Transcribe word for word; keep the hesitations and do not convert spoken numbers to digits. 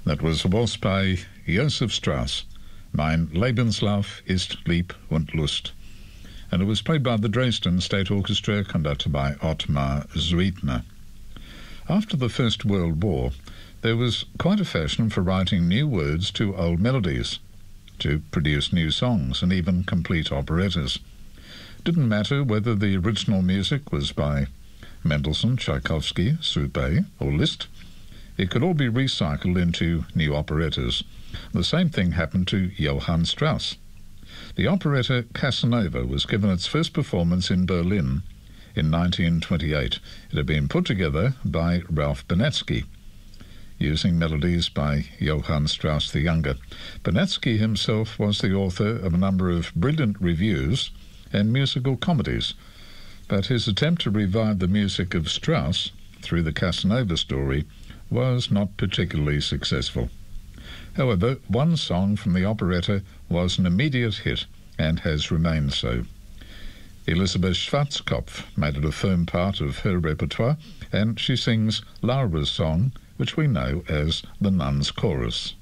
That was a waltz by Josef Strauss, Mein Lebenslauf ist Lieb und Lust, and it was played by the Dresden State Orchestra, conducted by Ottmar Zuidner. After the First World War, there was quite a fashion for writing new words to old melodies, to produce new songs and even complete operettas. It didn't matter whether the original music was by Mendelssohn, Tchaikovsky, Soubet or Liszt. It could all be recycled into new operettas. The same thing happened to Johann Strauss. The operetta Casanova was given its first performance in Berlin in nineteen twenty-eight. It had been put together by Ralph Benetzky, using melodies by Johann Strauss the Younger. Benetzky himself was the author of a number of brilliant revues and musical comedies, but his attempt to revive the music of Strauss through the Casanova story was not particularly successful. However, one song from the operetta was an immediate hit and has remained so. Elisabeth Schwarzkopf made it a firm part of her repertoire, and she sings Laura's song, which we know as the Nun's Chorus.